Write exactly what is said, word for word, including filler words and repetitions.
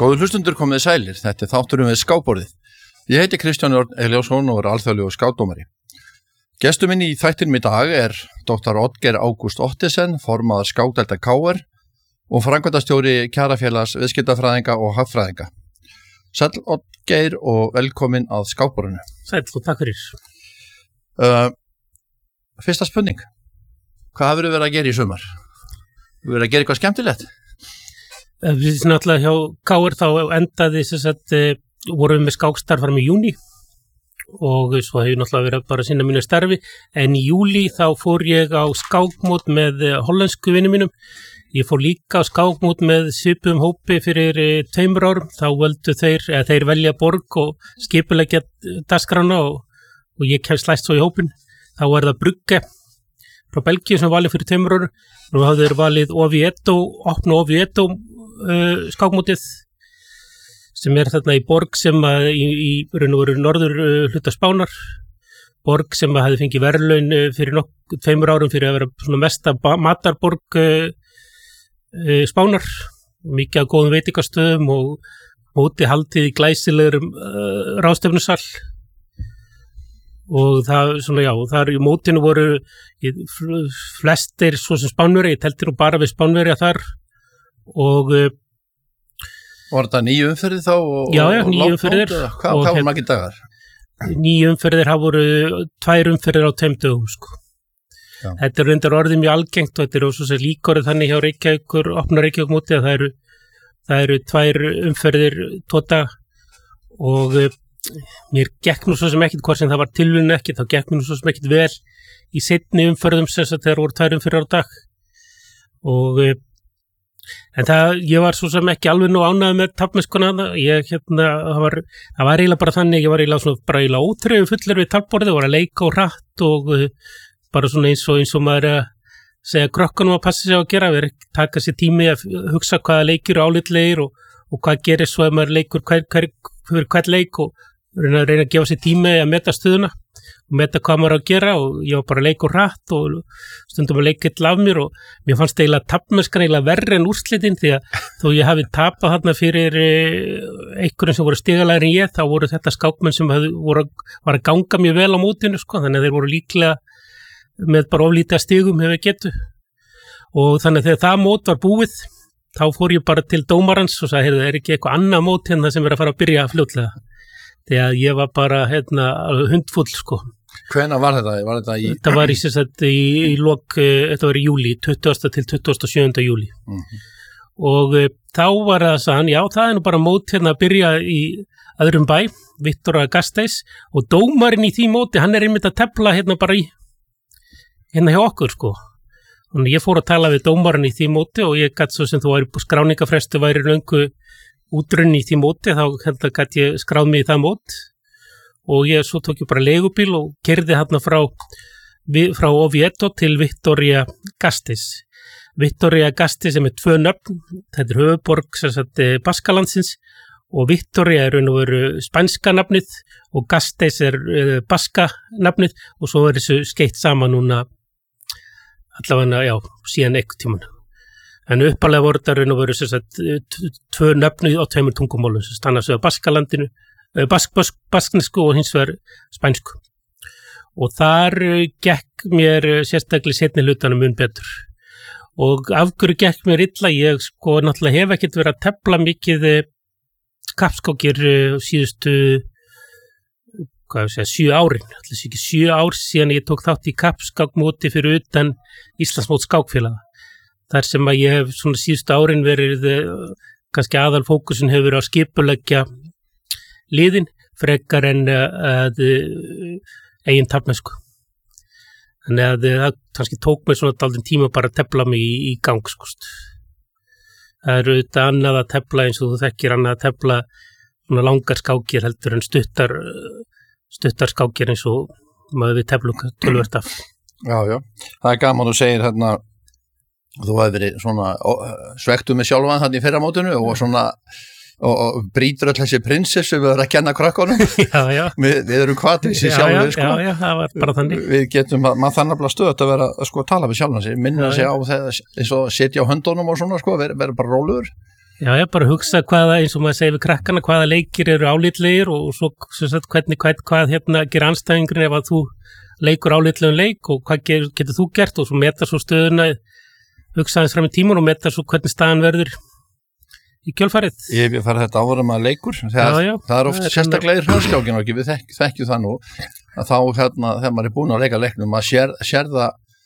Góður hlustundur komið sælir, þetta er þátturinn við skákborðið. Ég heiti Kristján Örn Elíasson og er alþjóðlegur skákdómari. Gestur minn í þættinum í dag er doktor Oddgeir Ágúst Ottesen, formaður skákdelda K R og framkvæmdastjóri Kjarafélags viðskiptafræðinga og hagfræðinga. Sæll Oddgeir og velkomin að skákborðinu. Sæll og takk fyrir. Uh, fyrsta spurning, hvað hafur þið verið að gera í sumar? Þú verið að gera eitthvað skemmtilegt? Við náttúrulega hjá K R þá endaði þess að vorum við með skákstarf fram í júní og svo hefur náttúrulega verið bara að sinna mínu starfi, en í júlí þá fór ég á skákmót með hollensku vinum mínum. Ég fór líka á skákmót með svipum hópi fyrir tveimur árum. Þá völdu þeir, eða þeir velja borg og skipuleggja dagskrána og, og ég kemst slæst svo í hópin. Þá er það Brugge frá Belgíu sem valið fyrir tveimur árum. Nú hafðu þeir valið Oviedo, opna Oviedo Uh, skákmótið sem er þarna í borg sem að í, í raun og veru norður uh, hluta Spánar, borg sem að hafi fengið verðlaun uh, fyrir nokkuð tveimur árum fyrir að vera svona mesta matarborg uh, uh, Spánar, mikið af góðum veitingastöðum og móti haldið í glæsilegur uh, ráðstefnusal og það svona já, þar í mótinu voru ég, flestir svo sem Spánveri, ég telti nú bara við Spánveri að þar og var þetta nýju umferðir þá? Og, já, já, nýju umferðir. Hvað var hef, margir dagar? Nýju umferðir hafa voru tvær umferðir á tveim dögum, sko. Já. Þetta er reyndar orðið mjög algengt og þetta er svo sem líkorið þannig hjá Reykjavíkur, opna Reykjavík móti að það eru, það eru tvær umferðir tóta og mér gekk nú svo sem ekkit, hvort sem það var tilvíðun ekki, þá gekk mér nú svo sem ekkit vel í seinni umferðum sem þegar voru tvær umferðir á dag og en það, ég var svo sem ekki alveg nú ánægð með taflmennskuna, ég hérna, það var, það var eiginlega bara þannig, ég var eiginlega svona bara eiginlega ótrúið fullur við taflborðið, var að leika og hratt og uh, bara svona eins og eins og maður að segja krökkunum að passa sig á að gera, við erum taka sér tími að hugsa hvaða leikir og álitlegir og, og hvað gerir svo ef maður leikur hver, hver, hver, hver leik og reyna, reyna að gefa sér tími að meta stöðuna og meta hvað maður á að gera og ég var bara að leika og hratt og stundum að leika eitthvað af mér og mér fannst eiginlega taflmennskan eiginlega verri en úrslitin því að þó ég hafi tapað þarna fyrir einhverjum sem voru stigalegri en ég, þá voru þetta skákmenn sem hafði, voru, var að ganga mjög vel á mótinu, sko, þannig að þeir voru líklega með bara oflítið stigum hefur getu og þannig að þegar það mót var búið, þá fór ég bara til dómarans og sagði, heyrðu, er ekki eitthvað annað mót hérna sem er að fara að byrja fljótlega, því að ég var bara hérna hundfull, sko. Hvenær var þetta? Var þetta í... Þetta var í, sagt, í, í lok, þetta var í júli, tuttugasta til tuttugasta og sjöunda júli. Mm-hmm. Og e, þá var það sann, já, það er nú bara mót hérna að byrja í öðrum bæ, Viktor Gasteiz, og dómarinn í því móti, hann er einmitt að tefla hérna bara í, hérna hjá okkur, sko. Þannig ég fór að tala við dómarinn í því móti og ég gæti svo sem þú væri skráningafrestu væri löngu útrunni í því móti, þá hérna gæti ég skráð mig í það mót. Og ég svo tók ég bara leigubíl og keyrði hérna frá, frá Oviedo til Victoria Gasteiz. Victoria Gasteiz er með tvö nöfn, þetta er höfuborg sem sagt Baskalandsins og Victoria er raun og veru spænska nafnið og Gasteiz er uh, baska nafnið og svo er þessu skeitt saman núna allavega, já, síðan eitthvað tíman. En uppalega voru þetta raun og veru sem sagt tvö nöfnið á tveimur tungumálum sem stanna sig á Baskalandinu, Bask, bask, basknesku og hins vegar spænsku og þar gekk mér sérstaklega setni hlutanum mun betur og af hverju gekk mér illa, ég sko náttúrulega hef ekkert verið að tefla mikið kappskákir síðustu hvað ég segja, sjö árin alltaf ekki sjö ár síðan ég tók þátt í kappskákmóti fyrir utan Íslandsmót skákfélaga þar sem að ég hef svona síðustu árin verið kannski aðal fókusin hefur verið að skipuleggja liðin frekar en að eigin taflmennsku. Þannig að það kannski tók mig svona dálítinn tíma bara að tefla mig í, í gang, sko. Það eru þetta annað að tefla eins og þú þekkir annað að tefla svona langar skákir heldur en stuttar, stuttar skákir eins og maður við teflum tölvert af. Já, já. Það er gaman að segja hérna, þú hefði verið svona svektu með sjálfan þannig í fyrra mótinu og svona og, og brýtur öll þessi prinsess sem við erum að kenna krökkunum já, já. Við, við erum hvatvísi sjálfur sko. já, já, það var bara þannig við getum, maður þannig að stöðt að vera að sko tala við sjálfan sig, minna sig á það eins og setja á höndunum og svona sko, vera, vera bara róluður Já, ég bara hugsa hvaða, eins og maður segir við krakkana, hvaða leikir eru álitlegir og svo sagt, hvernig, hvað, hvað hérna ger anstæðingurinn ef að þú leikur álitlegum leik og hvað ger, getur þú gert og svo meta svo stöðuna, hugsa aðeins fram í tímun og meta svo hvernig staðan verður í kjölfarið. Ég hef farið þetta áður með leikur, þegar, já, já, það er oft sérstaklega í hraðskákinu og ekki, við þekk, þekkjum það nú, að þá hérna, þegar maður er búin að leika leiknum, maður sér, sér það